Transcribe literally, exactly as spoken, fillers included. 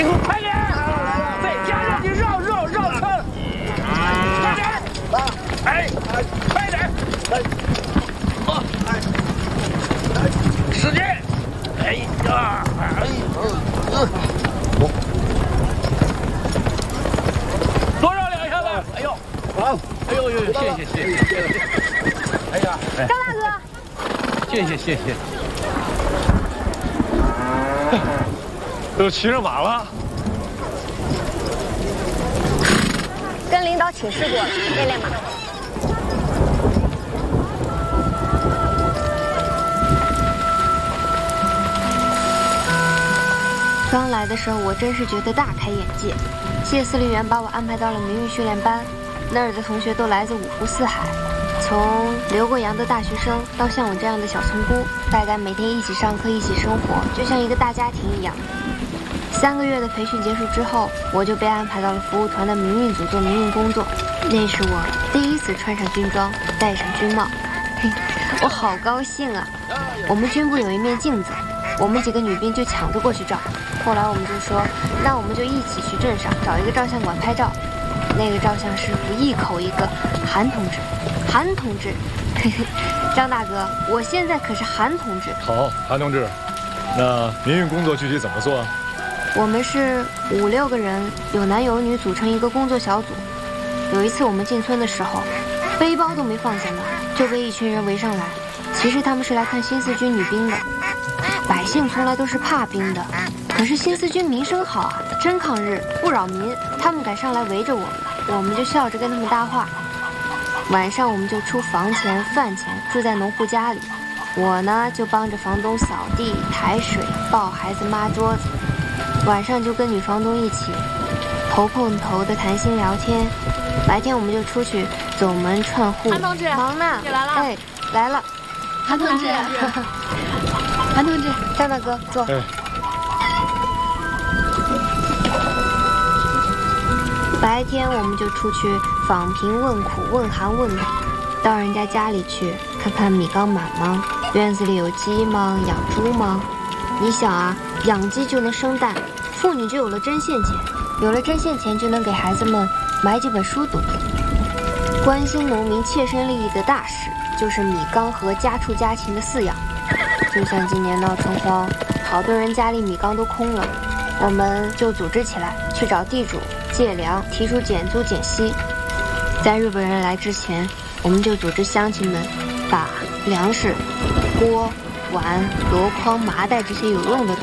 你给我快点！再加上你绕绕绕圈，快点！哎，快点！哦，使劲！哎呀，哎呦，多绕两下子！哎呦，好！哎呦呦，谢谢谢谢谢谢！哎呀， 张大哥， 谢谢谢谢。都骑上马了。 跟领导请示过了，练练马。刚来的时候，我真是觉得大开眼界。谢司令员把我安排到了民运训练班，那儿的同学都来自五湖四海，从留过洋的大学生到像我这样的小村姑，大家每天一起上课，一起生活，就像一个大家庭一样。三个月的培训结束之后，我就被安排到了服务团的民运组做民运工作。那是我第一次穿上军装，戴上军帽，嘿，我好高兴啊！我们军部有一面镜子，我们几个女兵就抢着过去照。后来我们就说，那我们就一起去镇上找一个照相馆拍照。那个照相师傅一口一个韩同志，韩同志，嘿嘿，张大哥，我现在可是韩同志。 好，韩同志，那民运工作具体怎么做啊？ 我们是五六个人，有男有女，组成一个工作小组。有一次我们进村的时候，背包都没放下呢，就被一群人围上来。其实他们是来看新四军女兵的。百姓从来都是怕兵的，可是新四军名声好啊，真抗日，不扰民。他们敢上来围着我们，我们就笑着跟他们搭话。晚上我们就出房钱、饭钱，住在农户家里。我呢就帮着房东扫地、抬水、抱孩子、抹桌子。晚上就跟女房东一起头碰头的谈心聊天，白天我们就出去走门串户。 韩同志， 忙呢， 你来了。 哎，来了。 韩同志，韩同志， 张大哥坐。 哎， 白天我们就出去访贫问苦、问寒问暖，到人家家里去看看米缸满吗？院子里有鸡吗？养猪吗？你想啊，养鸡就能生蛋，妇女就有了针线钱，有了针线钱就能给孩子们买几本书读。关心农民切身利益的大事，就是米缸和家畜家禽的饲养。就像今年闹城荒，好多人家里米缸都空了，我们就组织起来去找地主借粮，提出减租减息。在日本人来之前，我们就组织乡亲们把粮食、锅、碗、箩筐、麻袋这些有用的东西